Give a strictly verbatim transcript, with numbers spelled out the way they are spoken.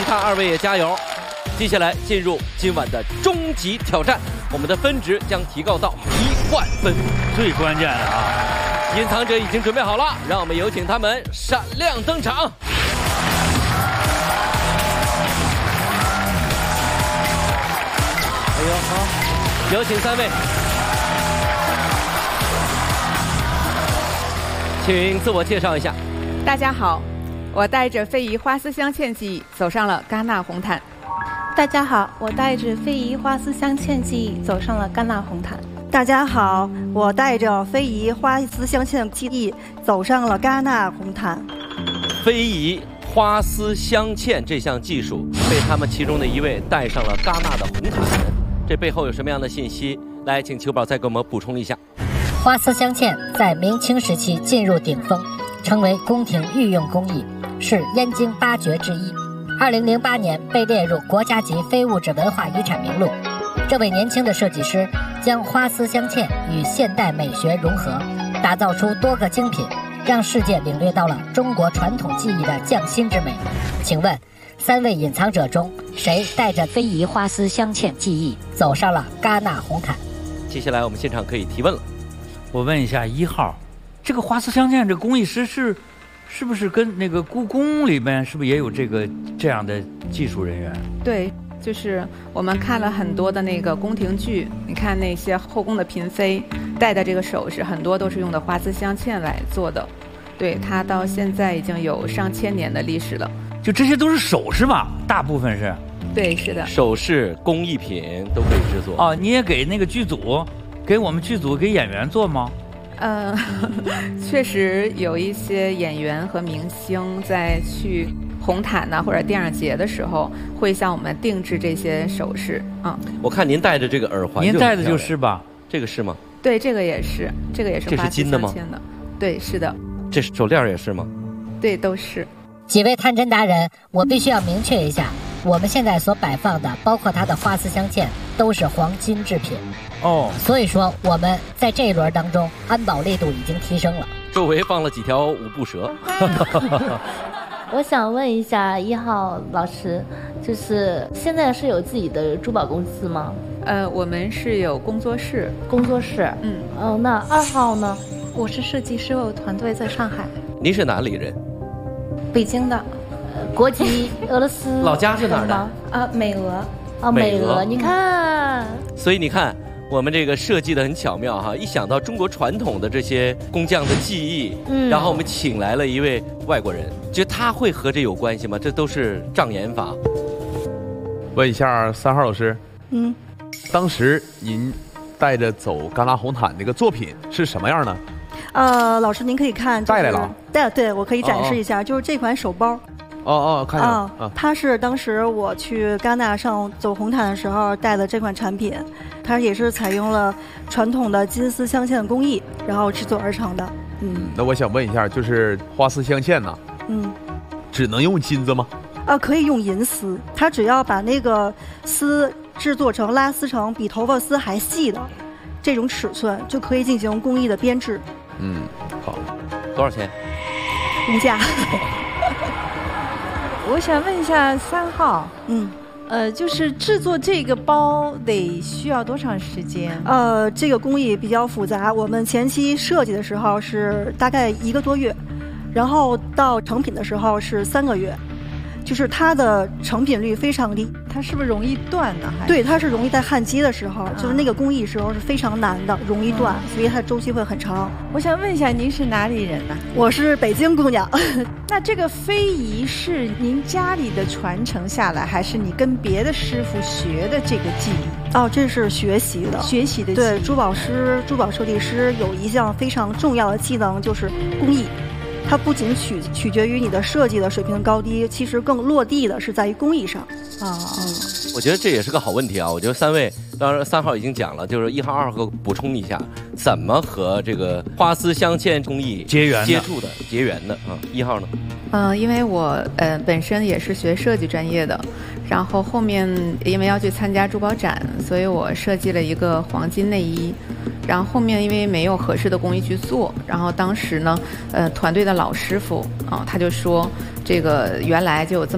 其他二位也加油。接下来进入今晚的终极挑战，我们的分值将提高到一万分。 最关键的啊！ 隐藏者已经准备好了，让我们有请他们闪亮登场。哎呦，好，有请三位，请自我介绍一下。 大家好，我带着非遗花丝镶嵌技艺走上了戛纳红毯。 大家好，我带着非遗花丝镶嵌技艺走上了戛纳红毯。 大家好，我带着非遗花丝镶嵌技艺走上了戛纳红毯。 非遗花丝镶嵌这项技术被他们其中的一位带上了戛纳的红毯，这背后有什么样的信息？来，请球宝再给我们补充一下。 花丝镶嵌在明清时期进入顶峰，成为宫廷御用工艺，是燕京八绝之一。二零零八年被列入国家级非物质文化遗产名录。这位年轻的设计师将花丝镶嵌与现代美学融合，打造出多个精品，让世界领略到了中国传统技艺的匠心之美。请问，三位隐藏者中，谁带着非遗花丝镶嵌技艺走上了戛纳红毯？ 接下来我们现场可以提问了。 我问一下一号，这个花丝镶嵌这工艺师是是不是跟那个故宫里面是不是也有这个这样的技术人员？ 对，就是我们看了很多的那个宫廷剧，你看那些后宫的嫔妃戴的这个首饰，很多都是用的花丝镶嵌来做的。对，它到现在已经有上千年的历史了。 就这些都是首饰吧？大部分是。 对，是的。 首饰、工艺品都可以制作。 哦，你也给那个剧组，给我们剧组给演员做吗？ 呃，确实有一些演员和明星在去红毯呐、啊、或者电影节的时候，会向我们定制这些首饰啊。 我看您戴着这个耳环， 您戴的就是吧？ 这个是吗？ 对，这个也是，这个也是花丝镶嵌的。对，是的。 这手链也是吗？ 对，都是。 几位探针达人，我必须要明确一下，我们现在所摆放的，包括它的花丝镶嵌，都是黄金制品。 哦， 所以说我们在这一轮当中，安保力度已经提升了。 周围放了几条五步蛇。 我想问一下一号老师，就是现在是有自己的珠宝公司吗？ 呃，我们是有工作室。 工作室， 嗯， 哦，那二号呢？ 我是设计师，我有团队在上海。 您是哪里人？ 北京的。 呃、国籍俄罗斯。 老家是哪儿的？ 啊，美俄。 啊，美俄，你看。 所以你看。我们这个设计的很巧妙哈，一想到中国传统的这些工匠的技艺，嗯，然后我们请来了一位外国人，觉得他会和这有关系吗？这都是障眼法。 问一下三号老师， 嗯， 当时您带着走戛纳红毯那个作品是什么样呢？ 呃，老师您可以看、就是、 带来了， 带对，我可以展示一下，哦、就是这款手包。 哦哦，看见了啊、 哦！它是当时我去戛纳上走红毯的时候带的这款产品，它也是采用了传统的金丝镶嵌工艺，然后制作而成的。嗯， 那我想问一下，就是花丝镶嵌呢， 嗯， 只能用金子吗？ 啊，可以用银丝，它只要把那个丝制作成拉丝成比头发丝还细的这种尺寸，就可以进行工艺的编制。 嗯，好， 多少钱？ 无价。 我想问一下三号， 嗯， 呃，就是制作这个包得需要多长时间？ 呃，这个工艺比较复杂，我们前期设计的时候是大概一个多月，然后到成品的时候是三个月，就是它的成品率非常低。 它是不是容易断呢？还对，它是容易在焊接的时候，啊、就是那个工艺时候是非常难的，容易断，嗯、所以它周期会很长。 我想问一下，您是哪里人呢？ 我是北京姑娘。 那这个非遗是您家里的传承下来，还是你跟别的师傅学的这个技艺？ 哦，这是学习的， 学习的。 对，珠宝师、珠宝设计师有一项非常重要的技能，就是工艺。它不仅取取决于你的设计的水平高低，其实更落地的是在于工艺上。 啊、 嗯， 我觉得这也是个好问题啊！我觉得三位，当然三号已经讲了，就是一号、二号补充一下，怎么和这个花丝镶嵌工艺结缘、 接触的、结缘的啊？一号呢？ 嗯、呃，因为我呃本身也是学设计专业的，然后后面因为要去参加珠宝展，所以我设计了一个黄金内衣。然后后面因为没有合适的工艺去做，然后当时呢，呃，团队的老师傅啊、呃，他就说这个原来就有这么。